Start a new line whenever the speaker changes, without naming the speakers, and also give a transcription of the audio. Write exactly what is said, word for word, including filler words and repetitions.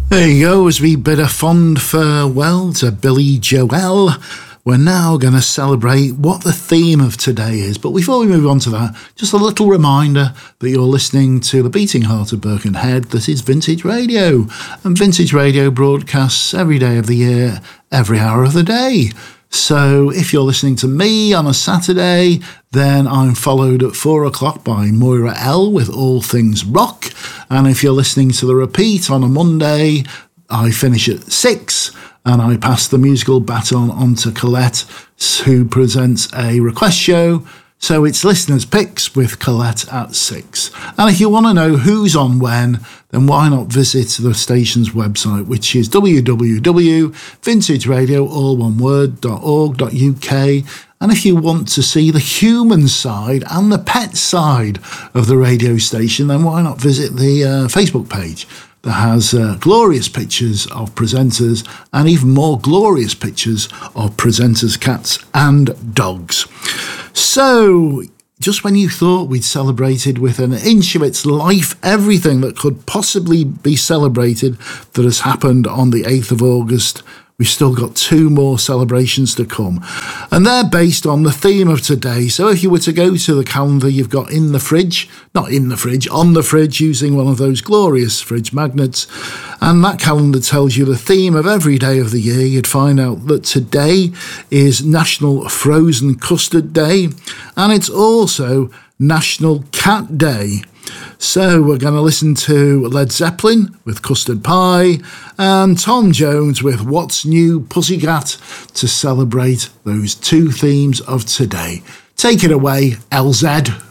There you go, as we bid a fond farewell to Billy Joel. We're now going to celebrate what the theme of today is. But before we move on to that, just a little reminder that you're listening to the beating heart of Birkenhead. That is Vintage Radio. And Vintage Radio broadcasts every day of the year, every hour of the day. So if you're listening to me on a Saturday, then I'm followed at four o'clock by Moira L with All Things Rock. And if you're listening to the repeat on a Monday, I finish at six and I pass the musical baton on to Colette, who presents a request show. So it's Listeners' Picks with Colette at six. And if you want to know who's on when, then why not visit the station's website, which is w w w dot vintage radio, all one word, .org dot u k. And if you want to see the human side and the pet side of the radio station, then why not visit the uh, Facebook page that has uh, glorious pictures of presenters and even more glorious pictures of presenters' cats and dogs. So, just when you thought we'd celebrated with an inch of its life everything that could possibly be celebrated that has happened on the eighth of August, we've still got two more celebrations to come. And they're based on the theme of today. So if you were to go to the calendar you've got in the fridge, not in the fridge, on the fridge, using one of those glorious fridge magnets, and that calendar tells you the theme of every day of the year, you'd find out that today is National Frozen Custard Day, and it's also National Cat Day. So we're going to listen to Led Zeppelin with Custard Pie and Tom Jones with What's New Pussycat to celebrate those two themes of today. Take it away, L Z.